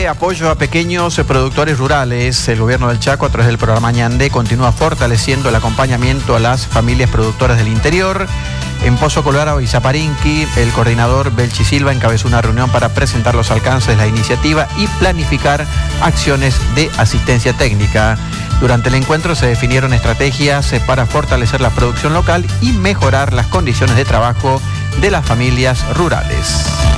apoyo a pequeños productores rurales, el gobierno del Chaco, a través del programa Ñandé, continúa fortaleciendo el acompañamiento a las familias productoras del interior. En Pozo Colorado y Zaparinqui, el coordinador Belchi Silva encabezó una reunión para presentar los alcances de la iniciativa y planificar acciones de asistencia técnica. Durante el encuentro se definieron estrategias para fortalecer la producción local y mejorar las condiciones de trabajo de las familias rurales.